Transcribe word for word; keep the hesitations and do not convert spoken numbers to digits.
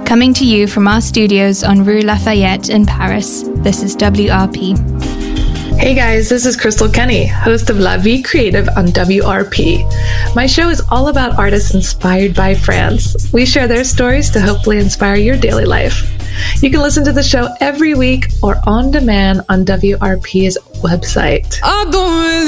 Coming to you from our studios on Rue Lafayette in Paris, this is W R P. Hey guys, this is Crystal Kenny, host of La Vie Creative on W R P. My show is all about artists inspired by France. We share their stories to hopefully inspire your daily life. You can listen to the show every week or on demand on W R P's website. I don't really